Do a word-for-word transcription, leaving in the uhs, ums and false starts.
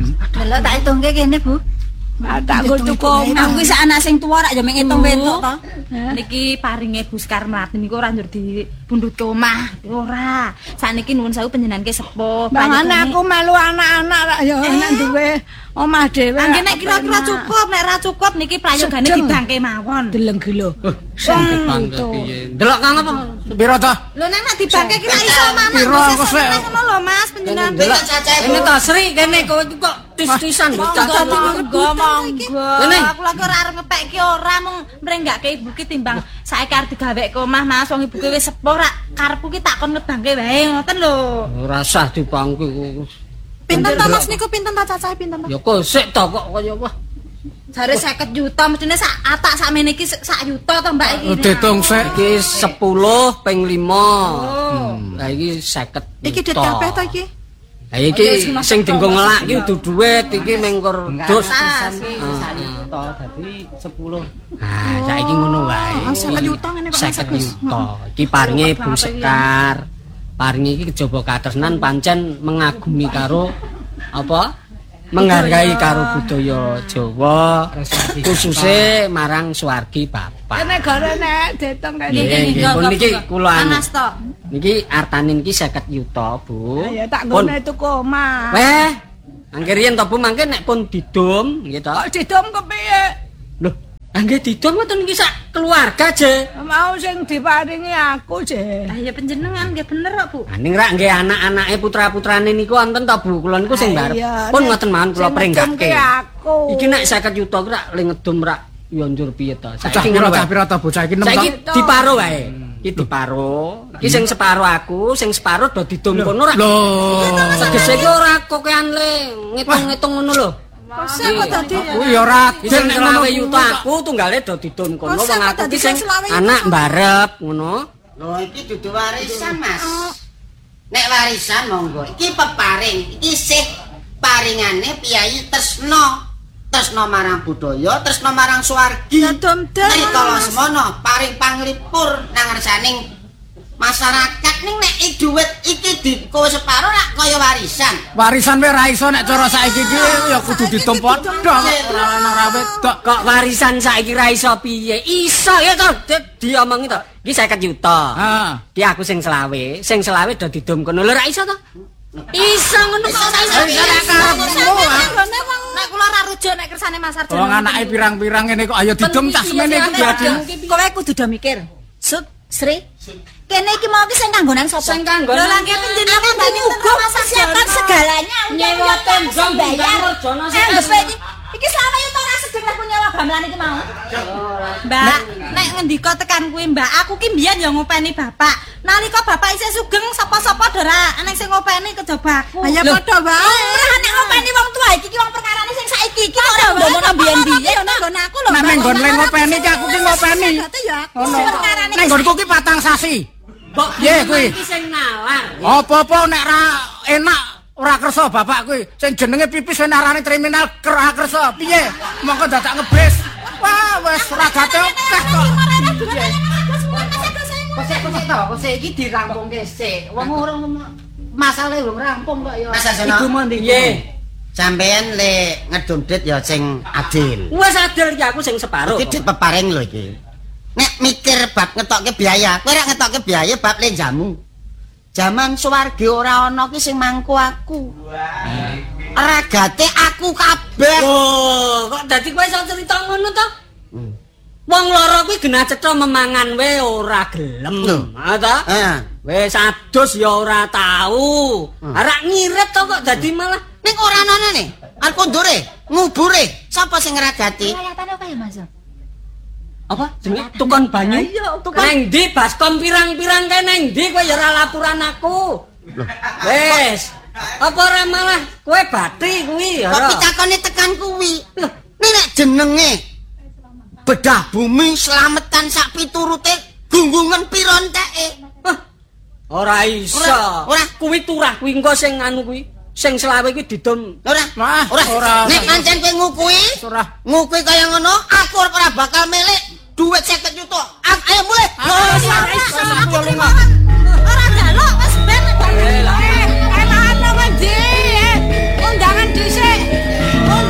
Delok tak hitungke kene, Bu. Tak nggo cukup. Aku wis anak sing tuwa rak ya mek ngitung wentuk to. Niki paringe Bu Sekar Mlaten niku ora njur dipundhutke omah, ora. Sakniki nuwun sewu panjenengan sepuh. Bangane aku melu anak-anak rak ya nek duwe omah dhewe. Angge nek kira-kira cukup, nek ora cukup niki prayogane dibangke mawon. Deleng gelo. Sing dibangke piye? Delok Kang apa? Piro to? Lho nek nek dibangke kira iso manah. Piro kok sik? Ngono lho Mas, panjenengan. Delok ini to Sri kene kowe kok tis-tisan bocah. Monggo, monggo. Aku lagi ora arep ngepek ki ora mung mrenggake ibu ki timbang saiki arep digaweke omah Mas wong ibu ki wis sepuh rak karepku ki tak kon ngebangke wae ngoten lho. Ora usah dibangke. Pinten to Mas niku pinten ta cacahe pinten to? Ya kok sik to kok kaya apa? Jare seket juta mestine sak atak sakmene iki sak juta to Mbak iki. Ditung sik iki sepuluh ping lima. Lah iki seket. Iki duit kabeh to iki? Lah iki sing dienggo ngelak iki dudu duit iki mengkur dus pisan juta dadi sepuluh. Ah saiki ngono wae. seket juta ngene kok seket juta. Iki paringe Bu Sekar. Paringe iki kejaba katresnan pancen mengagumi karo apa? Menghargai karo budaya Jawa khususnya marang swargi bapak. Nek gore nek ditung kene. Nggih, pun niki kula anu. Niki artane niki seket juta, Bu. Ya tak nggone tuku omah. Weh, angger yen to Bu mangke nek pun didum nggih to. Kok didum kepiye? Lho, angger didum ngoten niki sak keluarga je. Mau sing diparingi aku je. Lah ya panjenengan nggih bener kok Bu. Ah ning rak nggih anak-anake putra-putrane niku wonten to Bu. Kula niku sing barep. Pun ngoten mawon kula pringgake. Iki nek seket juta ku rak le ngedum rak ya njur piye to. Saiki ngono wae. Pira to bocah iki Saiki diparo wae. Iki diparo. Iki sing separo aku, sing separo do didum kono rak. Lho. Segese iki ora kokean le ngitung-ngitung ngono lho. Kok kok dadi aku ya ora sing selawe yuta aku tunggale do didun kono wong aku iki sing anak mbarep ngono. Lho iki dudu warisan Mas. Nek warisan monggo iki peparing iki sih paringane Piyayi Tresna. Tresna marang budaya, tresna marang swargi. Rikala semono paring panglipur nang ngarsaning masyarakat ning nek dhuwit iki di kowe separo rak kaya warisan. Warisan wae ra iso nek cara saiki iki ya kudu ditumpu padha ora wedok. Kok warisan saiki ra iso piye? Iso ya to diomongi to. Iki seket juta. Heeh. Iki aku sing selawe, sing selawe do didum kono. Lho ra iso to? Iso ngono kok ora iso. Nek kula ora rujuk nek kersane Mas Arjono. Wong anake pirang-pirang ngene kok ayo didum cah semene iki dadi. Kowe kudu do mikir. Sut, Sri. Kene iki mau ki sing kanggonan sapa? Sing kanggonan. Lho lagi panjenengan bani uga mempersiapkan segalanya. Nyewa tembang bayar. Arjono iki. Iki selama yo ora sedeng aku nyewa gamelan iki mau. Mbak, nek ngendika tekan kuwi Mbak, aku ki mbiyen ya ngopeni bapak. Nalika bapak isih sugeng sapa-sapa dora ana sing ngopeni kejaba aku. Ya padha wae. Ora nek ngopeni wong tua iki ki wong perkarane sing saiki iki ora ngono mbiyen-mbiyen ngono nggon aku lho. Nek nggon le ngopeni ki aku ki ngopeni. Ngono. Nek nggonku ki patang sasi. Mbok piye kuwi? Iki sing nalar. Apa-apa nek ra enak ora kersa bapak kuwi. Sing jenenge pipis wis narane kriminal ora kersa. Piye? Mongko dadak ngebis. Wah, wis ragate akeh kok. Kosek-kosek to, kosek iki dirampungke sik. Wong ora masalahe wong rampung kok ya. Mas Arjono. Iku mandi. Nggih. Sampeyan le ngedum dit ya sing adil. Wis adil iki aku sing separo. Iki dit peparing lho iki. Nek mikir bab ngetokke biaya, kowe ora ngetokke biaya bab le jamu. Jaman swargi ora ana ki sing mangku aku. Ragate aku kabeh. Oh, kok dadi kowe iso cerita ngono to? Wong loro kuwi genah cetha memangan wae ora gelem. Ha ta? Heeh. Wis adus ya ora tau. Arak ngirit to kok dadi malah ning ora anane. Arep kondure, ngubure. Sapa sing ngragati? Layatane kaya Mas. apa jenenge tukang banyu nang ndi baskom pirang-pirang kae nang ndi kowe ya ora laporan aku wis apa ora malah kowe batri kuwi ya kok pitakone tekan kuwi lho nek jenenge bedah bumi slametan sak piturute gunggungan pira enteke ora iso ora kuwi turah kuwi engko sing anu kuwi sing selawe kuwi didom ora ora ora nek pancen kowe ngukui ora ngukui kaya ngono aku ora bakal milik duit seket juta ayo mulai